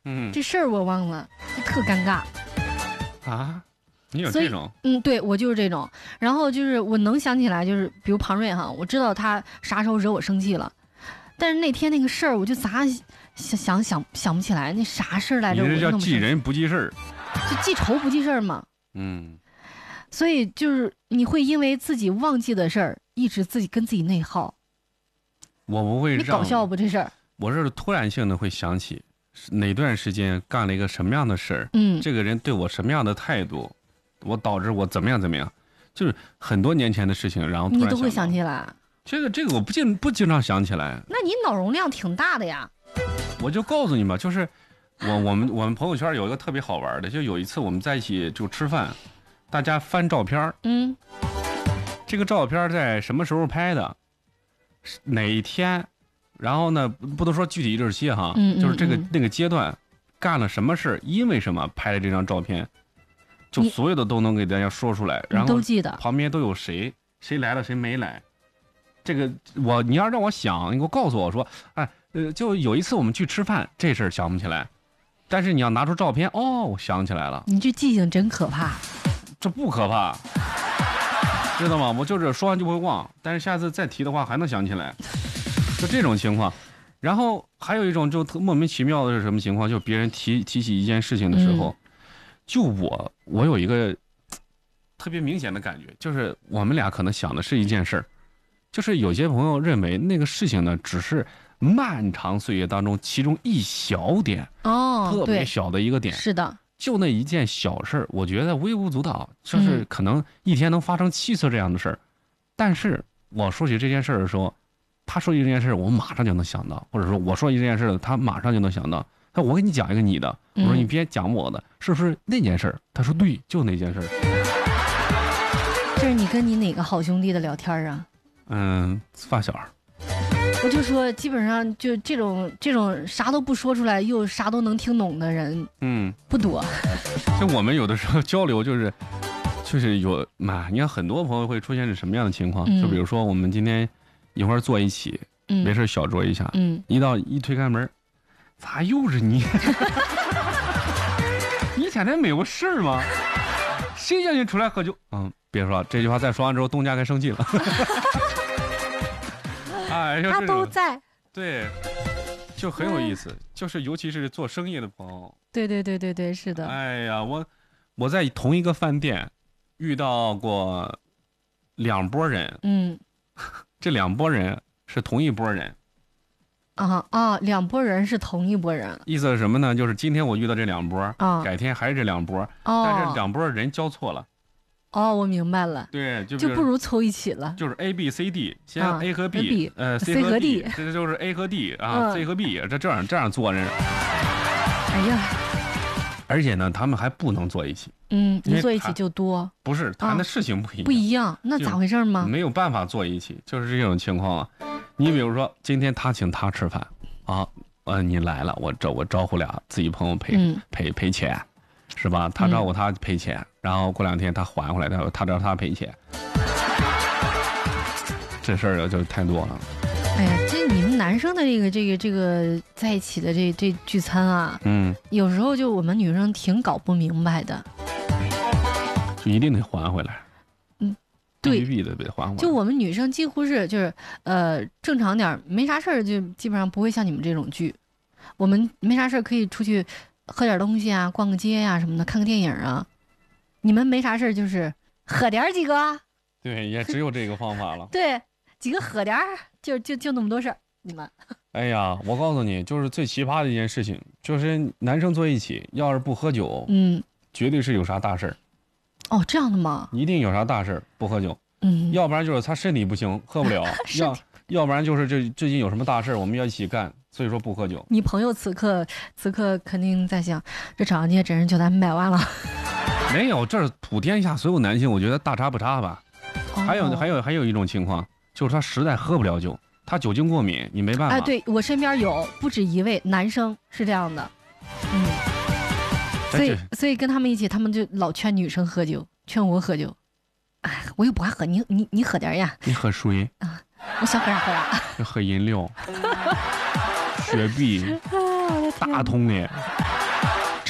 这事儿我忘了，就特尴尬啊。你有这种？ 对，我就是这种。然后就是我能想起来，就是比如庞瑞哈，我知道他啥时候惹我生气了，但是那天那个事儿，我就咋想不起来那啥事儿来着。 你这叫记人不记事儿， 就记仇不记事儿嘛。所以就是你会因为自己忘记的事儿，一直自己跟自己内耗。 我不会让。 你搞笑不这事儿？ 我是突然性的会想起哪段时间干了一个什么样的事儿，这个人对我什么样的态度，我导致我怎么样，就是很多年前的事情，然后突然你都会想起来。 这个我不经常想起来。 那你脑容量挺大的呀。 我就告诉你吧，就是我们朋友圈有一个特别好玩的，就有一次我们在一起就吃饭，大家翻照片，这个照片在什么时候拍的，哪一天，然后呢不能说具体日期哈，就是那个阶段干了什么事，因为什么拍了这张照片，就所有的都能给大家说出来，然后都记得旁边都有谁来了谁没来。这个你要让我想，你给我告诉我说，就有一次我们去吃饭，这事儿想不起来，但是你要拿出照片，我想起来了。 你这记性真可怕。 这不可怕，知道吗？我就是说完就会忘，但是下次再提的话还能想起来，就这种情况。然后还有一种就莫名其妙的是什么情况？就别人提起一件事情的时候，就我有一个特别明显的感觉，就是我们俩可能想的是一件事儿。就是有些朋友认为那个事情呢，只是漫长岁月当中其中一小点，特别小的一个点。 是的， 就那一件小事，我觉得微不足道，就是可能一天能发生7次这样的事儿。但是我说起这件事儿的时候，他说起这件事儿，我马上就能想到，或者说我说起这件事儿，他马上就能想到。我给你讲一个你的，我说你别讲我的，是不是那件事儿？他说对，就那件事儿。 这是你跟你哪个好兄弟的聊天啊？ 发小。 我就说基本上就这种啥都不说出来又啥都能听懂的人不多。 就我们有的时候交流就是有你看很多朋友会出现是什么样的情况，就比如说我们今天一会儿坐一起，没事小酌一下，一推开门，咋又是你？你前天没有事儿吗？谁叫你出来喝酒？别说这句话再说完之后，东家该生气了。 他都在， 对，就很有意思，就是尤其是做生意的朋友。 对，是的。 哎呀，我在同一个饭店遇到过2拨人，这2拨人是同一拨人。 2拨人是同一拨人， 意思是什么呢？就是今天我遇到这2拨，改天还是这2拨，但是2拨人交错了。 我明白了。 对， 就不如凑一起了。 就是 A、B、C、D， 先 A 和 B，C 和 D， 这就是 A 和 D C 和 B， 这样做人。 哎呀！ 而且呢，他们还不能坐一起。 一坐一起就多。 不是，谈的事情不一样。 那咋回事吗？ 没有办法坐一起，就是这种情况啊。你比如说，今天他请他吃饭你来了，我招呼俩自己朋友赔钱。是吧？他照顾他赔钱，然后过2天他还回来，他找他赔钱，这事儿就太多了。 哎呀，这你们男生的这个在一起的这聚餐啊，有时候就我们女生挺搞不明白的， 就一定得还回来。 对， 必须得还回来。 就我们女生几乎是就是正常点没啥事儿，就基本上不会像你们这种聚。我们没啥事儿可以出去。喝点东西啊，逛个街啊什么的，看个电影啊。你们没啥事就是喝点几个。 对，也只有这个方法了。 对，几个喝点就那么多事儿。你们。 哎呀，我告诉你，就是最奇葩的一件事情，就是男生坐一起，要是不喝酒，绝对是有啥大事儿。 这样的吗？ 一定有啥大事儿，不喝酒。要不然就是他身体不行，喝不了。要不然就是最近有什么大事我们要一起干，所以说不喝酒。 你朋友此刻肯定在想，这长安街真是就咱买完了。 没有，这是普天下所有男性，我觉得大差不差吧。还有一种情况，就是他实在喝不了酒，他酒精过敏，你没办法。 对，我身边有不止一位男生是这样的。所以跟他们一起，他们就老劝女生喝酒，劝我喝酒。我又不爱喝，你喝点呀。 你喝水啊？我想喝啥喝啥。 喝饮料，雪碧，大桶的。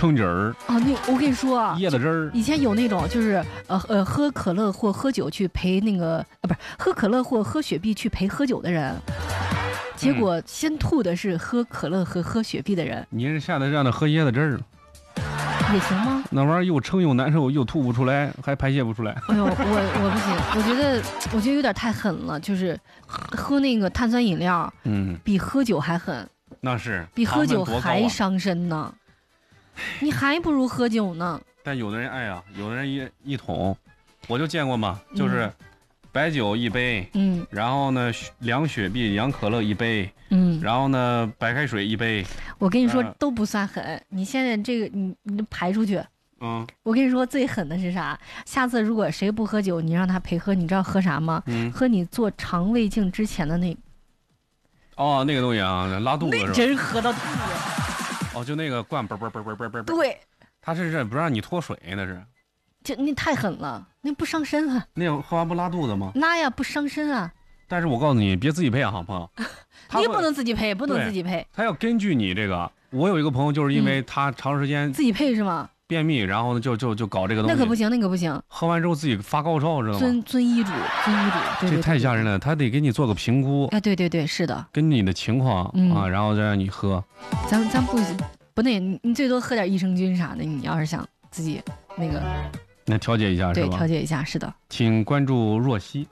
橙汁儿啊，我跟你说啊， 椰子汁儿。 以前有那种就是喝可乐或喝酒去陪那个不是喝可乐或喝雪碧去陪喝酒的人，结果先吐的是喝可乐和喝雪碧的人。 你是下次让他喝椰子汁儿也行吗？ 那玩意儿又撑又难受，又吐不出来，还排泄不出来。 哎呦，我不行，我觉得有点太狠了，就是喝那个碳酸饮料，比喝酒还狠。 那是比喝酒还伤身呢，你还不如喝酒呢。 但有的人爱啊，有的人一桶，我就见过嘛，就是白酒一杯，然后呢凉雪碧、凉可乐一杯，然后呢白开水一杯。我跟你说都不算狠，你现在这个你排出去。我跟你说最狠的是啥？下次如果谁不喝酒，你让他陪喝，你知道喝啥吗？喝你做肠胃镜之前的那。 哦，那个东西啊，拉肚子是吧？ 真喝到吐。 哦，就那个灌嘣嘣嘣嘣嘣嘣。 对， 他是不让你脱水，那是。 那太狠了，那不伤身啊。 那喝完不拉肚子吗？ 拉呀，不伤身啊。 但是我告诉你，别自己配啊，朋友。 你不能自己配，不能自己配。 他要根据你这个。我有一个朋友，就是因为他长时间自己配是吗？ 便秘，然后呢就搞这个东西。 那可不行，那可不行。 喝完之后自己发高烧，知道吗？ 遵医嘱，对。 这太吓人了，他得给你做个评估。 哎，对，是的。 根据你的情况啊，然后再让你喝。 咱不那，你最多喝点益生菌啥的。你要是想自己那个， 那调节一下是吧？ 对，调节一下，是的。 请关注若曦。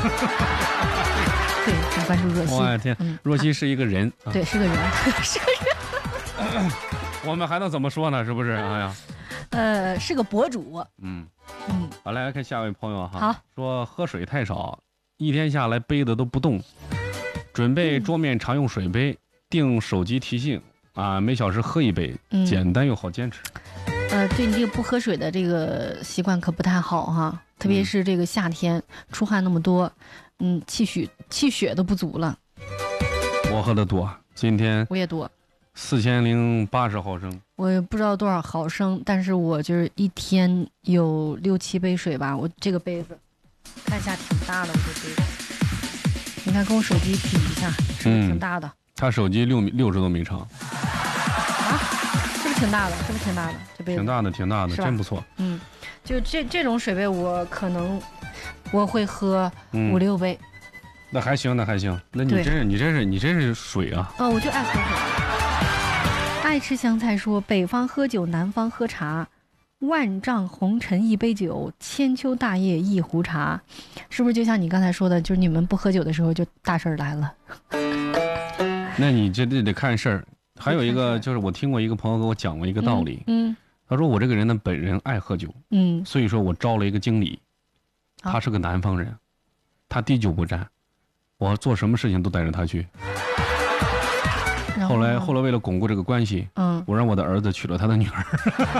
对，请关注若曦。 我天，若曦是一个人。 对，是个人，是个人。我们还能怎么说呢？是不是？哎呀， 是个博主。 好，来看下位朋友哈。 好， 说喝水太少，一天下来杯子都不动，准备桌面常用水杯，定手机提醒啊，每小时喝一杯，简单又好坚持。 对你这个不喝水的这个习惯可不太好哈，特别是这个夏天出汗那么多，气血都不足了。 我喝的多，今天我也多。 4080毫升， 我也不知道多少毫升，但是我就是一天有6、7杯水吧。我这个杯子，看一下挺大的，我这杯子，你看跟我手机比一下，是不是挺大的？ 他手机60多米长。 啊，是不是挺大的？是不是挺大的？这杯子挺大的，真不错。 就这种水杯，我可能会喝5、6杯。 那还行，那你真是水啊！ 我就爱喝水。爱吃香菜说：北方喝酒，南方喝茶，万丈红尘一杯酒，千秋大业一壶茶，是不是就像你刚才说的，就是你们不喝酒的时候就大事来了？ 那你这得看事儿。还有一个就是我听过一个朋友给我讲过一个道理，他说我这个人呢本人爱喝酒，所以说我招了一个经理，他是个南方人，他滴酒不沾，我做什么事情都带着他去。后来为了巩固这个关系，我让我的儿子娶了他的女儿。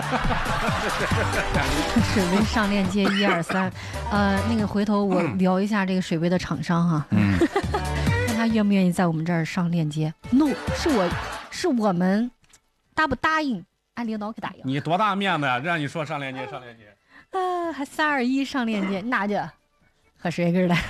水杯上链接1、2、3，那个回头我聊一下这个水杯的厂商哈，看他愿不愿意在我们这儿上链接。No， 是我们答不答应？俺领导给答应。 你多大面子呀？让你说上链接。 还3、2、1上链接，那就喝水根了。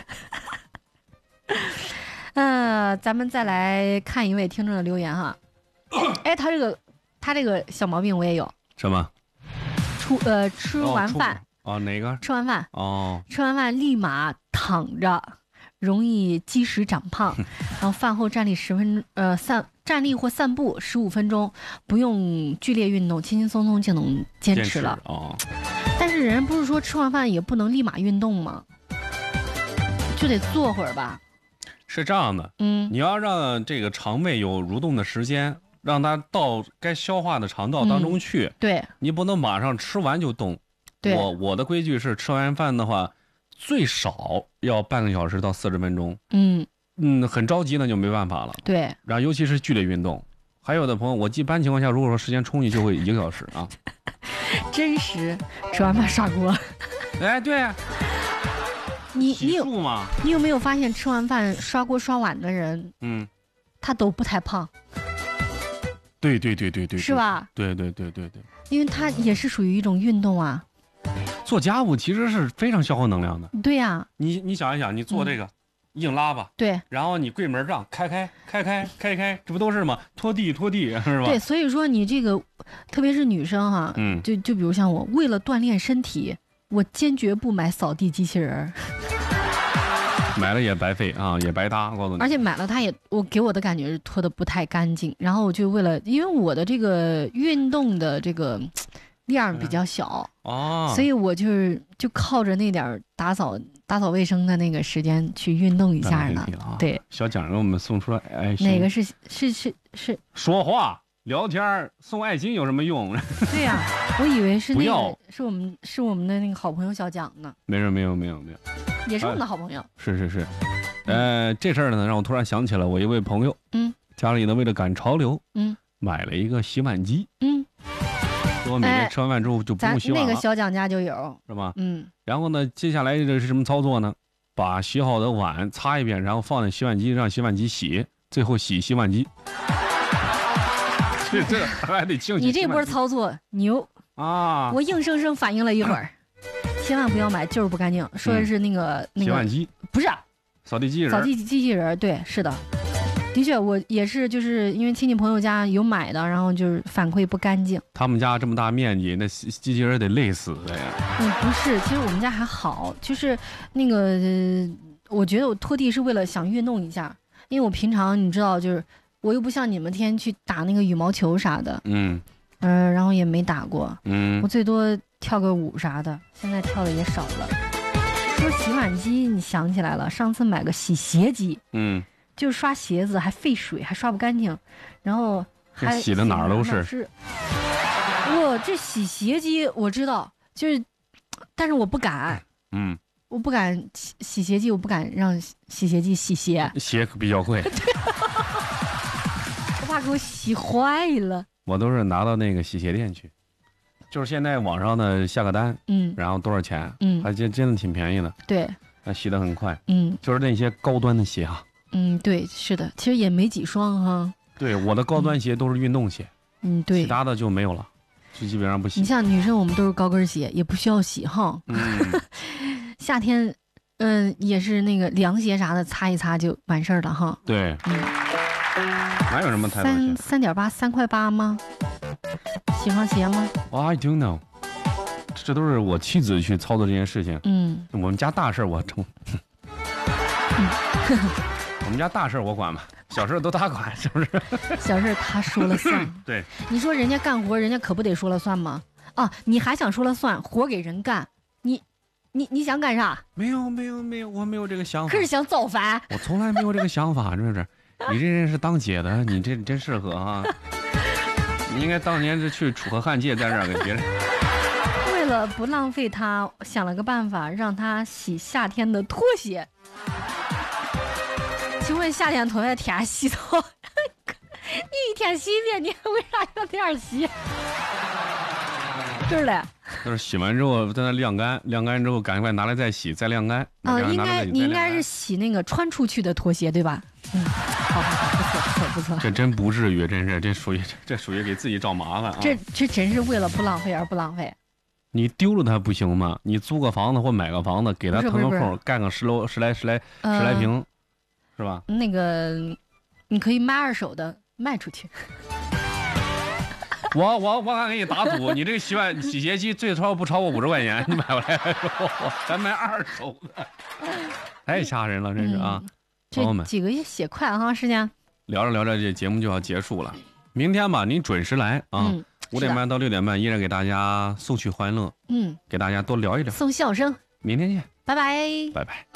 咱们再来看一位听众的留言哈。哎，他这个小毛病我也有。 什么？ 吃完饭哪个？ 吃完饭吃完饭立马躺着，容易积食长胖。然后饭后站立站立或散步15分钟，不用剧烈运动，轻轻松松就能坚持了。但是人不是说吃完饭也不能立马运动吗？就得坐会儿吧。 是这样的，你要让这个肠胃有蠕动的时间，让它到该消化的肠道当中去。对，你不能马上吃完就动。对，我的规矩是吃完饭的话，最少要半个小时到40分钟。很着急那就没办法了。对，然后尤其是剧烈运动，还有的朋友，我一般情况下如果说时间充裕，就会1个小时啊。 真实，吃完饭刷锅。 哎，对。你有没有发现吃完饭刷锅刷碗的人，他都不太胖？ 对， 是吧？ 对， 因为他也是属于一种运动啊。 做家务其实是非常消耗能量的。 对呀， 你想一想，你做这个， 硬拉吧， 对然后你柜门上开，这不都是吗？拖地是吧？ 对，所以说你这个，特别是女生哈，就比如像我，为了锻炼身体，我坚决不买扫地机器人， 买了也白费啊，也白搭，我告诉你。 而且买了它也，给我的感觉是拖得不太干净，然后我就为了，因为我的这个运动的这个量比较小哦， 所以我就靠着那点打扫卫生的那个时间去运动一下呢。对， 小蒋给我们送出了爱心。 哪个是说话聊天送爱心有什么用？ 对呀、我以为是不要是我们的那个好朋友小蒋呢。 没有， 也是我们的好朋友。 是，这事儿呢让我突然想起了我一位朋友，家里呢为了赶潮流，买了一个洗碗机，说每天吃完饭之后就不用洗碗了。 那个小蒋家就有， 是吧？然后呢，接下来这是什么操作呢？把洗好的碗擦一遍，然后放在洗碗机，让洗碗机洗，最后洗碗机。这还得清洗。 你这波操作牛啊！ 我硬生生反应了一会儿，千万不要买，就是不干净。说的是那个洗碗机， 不是扫地机器人。 扫地机器人，对，是的。的确，我也是，就是因为亲戚朋友家有买的，然后就是反馈不干净。 他们家这么大面积，那机器人得累死的呀。 不是，其实我们家还好，就是那个，我觉得我拖地是为了想运动一下，因为我平常你知道，就是我又不像你们天天去打那个羽毛球啥的，然后也没打过，我最多跳个舞啥的，现在跳的也少了。说洗碗机，你想起来了，上次买个洗鞋机，就是刷鞋子还费水，还刷不干净，然后还洗的哪儿都是。 我这洗鞋机我知道，就是，但是我不敢，我不敢洗鞋机，我不敢让洗鞋机洗鞋， 鞋可比较贵， 我怕给我洗坏了。 我都是拿到那个洗鞋店去，就是现在网上呢下个单，然后多少钱，还真的挺便宜的， 对， 洗得很快，就是那些高端的鞋啊。 对，是的，其实也没几双哈。 对，我的高端鞋都是运动鞋， 对， 其他的就没有了，就基本上不洗。 你像女生，我们都是高跟鞋，也不需要洗哈。夏天，也是那个凉鞋啥的，擦一擦就完事儿了哈。 对，哪有什么太多钱 ？3.8，3块8吗？洗双鞋吗 ？I don't know， 这都是我妻子去操作这件事情。我们家大事我成。我们家大事我管吧，小事都他管，是不是？ 小事他说了算。 对， 你说人家干活，人家可不得说了算吗？啊，你还想说了算，活给人干，你想干啥？ 没有，我没有这个想法。 可是想造反？ 我从来没有这个想法，这是。你这人是当姐的，你这真适合啊！你应该当年是去楚河汉界，在这儿给别人。 为了不浪费他，想了个办法，让他洗夏天的拖鞋。请问夏天拖鞋天天洗澡，你一天洗一遍，你为啥要这样洗？对了， 就是洗完之后在那晾干，晾干之后赶快拿来再洗，再晾干。 你应该是洗那个穿出去的拖鞋对吧？好，不错。 这真不至于，真是这属于给自己找麻烦啊！ 这真是为了不浪费而不浪费。 你丢了它不行吗？你租个房子或买个房子，给它腾个空，干个十来平。是吧？ 那个，你可以卖2手的卖出去。 我敢给你打赌，你这个洗鞋机最超不超过50块钱，你买回来咱卖2手的，太吓人了，真是啊！朋友们， 这几个月写快哈，时间聊着这节目就要结束了。明天吧，您准时来啊，5点半到6点半，依然给大家送去欢乐，给大家多聊一聊， 送笑声。 明天见， 拜拜， 拜拜。